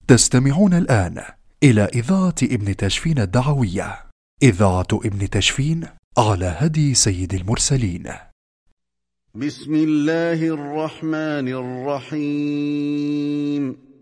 تستمعون الآن إلى إذاعة ابن تشفين الدعوية، إذاعة ابن تشفين على هدي سيد المرسلين. بسم الله الرحمن الرحيم.